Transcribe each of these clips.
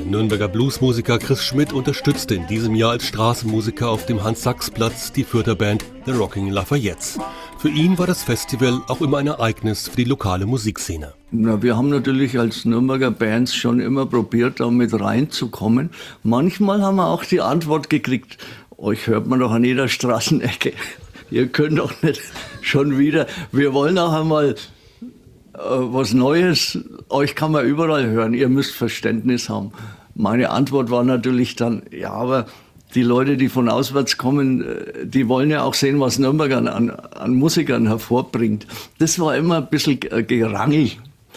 Nürnberger Bluesmusiker Chris Schmidt unterstützte in diesem Jahr als Straßenmusiker auf dem Hans-Sachs-Platz die Fürther Band The Rocking Lafayettes. Für ihn war das Festival auch immer ein Ereignis für die lokale Musikszene. Na, wir haben natürlich als Nürnberger Bands schon immer probiert, da mit reinzukommen. Manchmal haben wir auch die Antwort gekriegt, euch hört man doch an jeder Straßenecke. Ihr könnt doch nicht schon wieder, wir wollen auch einmal was Neues, euch kann man überall hören, ihr müsst Verständnis haben. Meine Antwort war natürlich dann, ja, aber die Leute, die von auswärts kommen, die wollen ja auch sehen, was Nürnberg an Musikern hervorbringt. Das war immer ein bisschen Gerangel,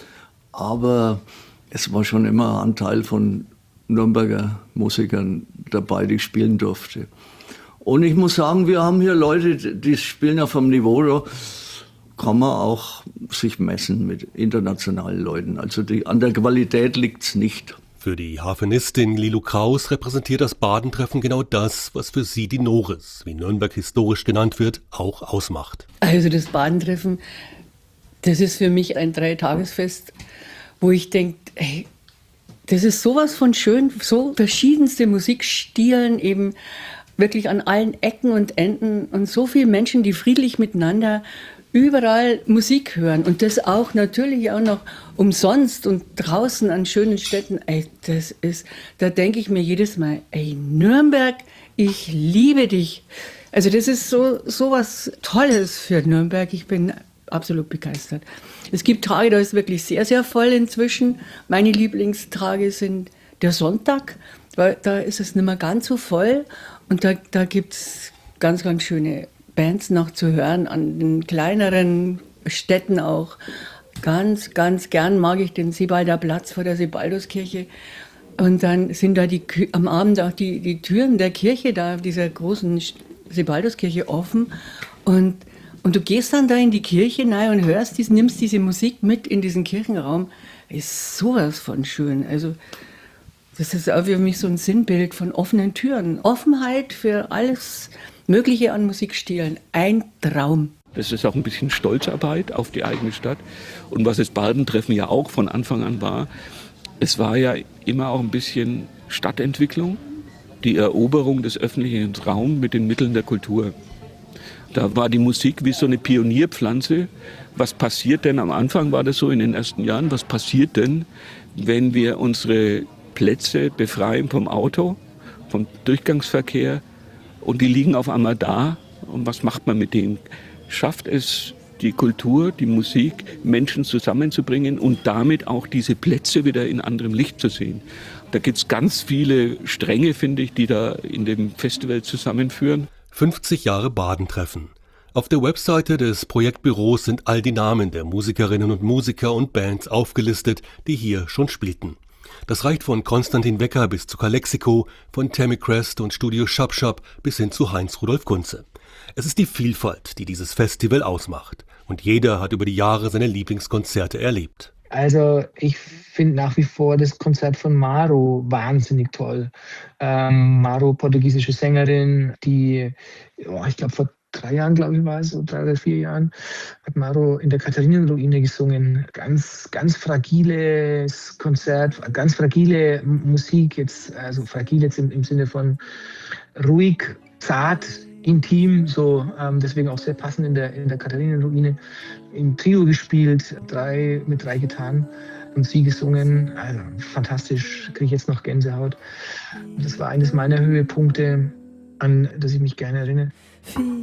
aber es war schon immer ein Anteil von Nürnberger Musikern dabei, die ich spielen durfte. Und ich muss sagen, wir haben hier Leute, die spielen auf einem Niveau, da kann man auch sich messen mit internationalen Leuten. Also an der Qualität liegt's nicht. Für die Harfenistin Lilu Kraus repräsentiert das Badentreffen genau das, was für sie die Noris, wie Nürnberg historisch genannt wird, auch ausmacht. Also das Badentreffen, das ist für mich ein 3-Tagesfest, wo ich denke, hey, das ist sowas von schön, so verschiedenste Musikstilen eben wirklich an allen Ecken und Enden und so viele Menschen, die friedlich miteinander überall Musik hören und das auch natürlich auch noch umsonst und draußen an schönen Städten. Ey, das ist, da denke ich mir jedes Mal, ey, Nürnberg, ich liebe dich. Also das ist so was Tolles für Nürnberg. Ich bin absolut begeistert. Es gibt Tage, da ist wirklich sehr, sehr voll inzwischen. Meine Lieblingstage sind der Sonntag, weil da ist es nicht mehr ganz so voll und da gibt es ganz, ganz schöne Bands noch zu hören, an den kleineren Städten auch. Ganz, ganz gern mag ich den Sebalder Platz vor der Sebalduskirche. Und dann sind da am Abend auch die Türen der Kirche, da dieser großen Sebalduskirche offen. Und du gehst dann da in die Kirche rein und nimmst diese Musik mit in diesen Kirchenraum. Ist sowas von schön. Also das ist auch für mich so ein Sinnbild von offenen Türen. Offenheit für alles Mögliche an Musikstilen. Ein Traum. Das ist auch ein bisschen Stolzarbeit auf die eigene Stadt. Und was das Badentreffen ja auch von Anfang an war, es war ja immer auch ein bisschen Stadtentwicklung, die Eroberung des öffentlichen Raums mit den Mitteln der Kultur. Da war die Musik wie so eine Pionierpflanze. Was passiert denn, am Anfang war das so in den ersten Jahren, was passiert denn, wenn wir unsere Plätze befreien vom Auto, vom Durchgangsverkehr und die liegen auf einmal da und was macht man mit denen? Schafft es die Kultur, die Musik, Menschen zusammenzubringen und damit auch diese Plätze wieder in anderem Licht zu sehen? Da gibt es ganz viele Stränge, finde ich, die da in dem Festival zusammenführen. 50 Jahre Badentreffen. Auf der Webseite des Projektbüros sind all die Namen der Musikerinnen und Musiker und Bands aufgelistet, die hier schon spielten. Das reicht von Konstantin Wecker bis zu Calexico, von Tammy Crest und Studio Shop Shop bis hin zu Heinz-Rudolf Kunze. Es ist die Vielfalt, die dieses Festival ausmacht. Und jeder hat über die Jahre seine Lieblingskonzerte erlebt. Also ich finde nach wie vor das Konzert von Maro wahnsinnig toll. Maro, portugiesische Sängerin, die, ich glaube vor 3 Jahren, glaube ich, war es, so 3 oder 4 Jahren, hat Maro in der Katharinenruine gesungen. Ganz, ganz fragiles Konzert, ganz fragile Musik, jetzt, also fragil jetzt im Sinne von ruhig, zart, intim, so deswegen auch sehr passend in der Katharinenruine. Im Trio gespielt, mit 3 Gitarren und sie gesungen. Also fantastisch, kriege ich jetzt noch Gänsehaut. Das war eines meiner Höhepunkte, an das ich mich gerne erinnere.